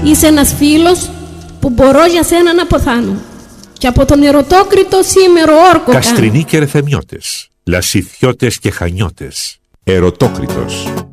Είσαι ένας φίλος που μπορώ για σένα να ποθάνω. Και από τον Ερωτόκριτο σήμερα όρκο Καστρινοί και Ρεθεμιώτες, Λασιθιώτες και Χανιώτες. Ερωτόκριτος.